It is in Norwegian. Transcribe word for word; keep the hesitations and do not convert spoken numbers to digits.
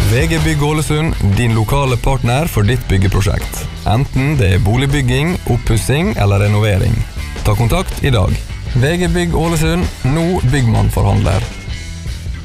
V G Bygg Ålesund, din lokale partner for ditt byggeprosjekt. Enten det er boligbygging, oppussing eller renovering. Ta kontakt i dag. V G Bygg Ålesund, nå byggmannforhandler.